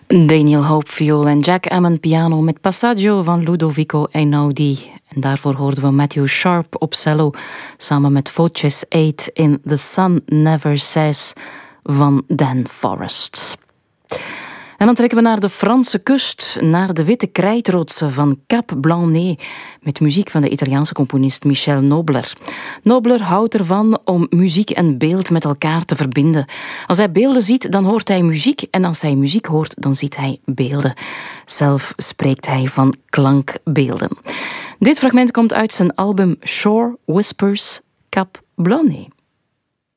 Daniel Hope viool en Jack Ammon piano met Passaggio van Ludovico Einaudi. En daarvoor hoorden we Matthew Sharp op cello samen met Voces 8 in The Sun Never Says van Dan Forrest. En dan trekken we naar de Franse kust, naar de witte krijtrotsen van Cap Blanc-Nez, met muziek van de Italiaanse componist Michel Nobler. Nobler houdt ervan om muziek en beeld met elkaar te verbinden. Als hij beelden ziet, dan hoort hij muziek, en als hij muziek hoort, dan ziet hij beelden. Zelf spreekt hij van klankbeelden. Dit fragment komt uit zijn album Shore Whispers, Cap Blanc-Nez.